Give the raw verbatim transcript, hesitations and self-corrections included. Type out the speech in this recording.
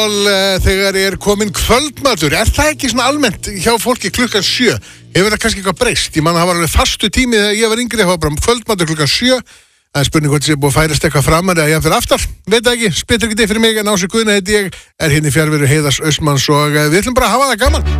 Þegar er komin kvöldmatur, er það ekki svona almennt hjá fólki klukkan sjö? Hefur það kannski eitthvað breyst? Ég man að það var alveg fastu tími þegar ég var yngri, það var bara kvöldmatur klukkan sjö. Það er spurning hvort ég er búið að færast eitthvað framar eða ég fyrir aftar. Veit það ekki, spytur ekki þig fyrir mig, en Ási Guðna heiti ég, er hérna í fjarveru Heiðars Austmanns og við ætlum bara að hafa það gaman.